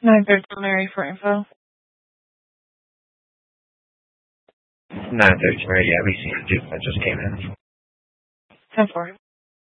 9:30 Mary for info. 9:30 Mary, yeah, we see you. I just came in. 10-4.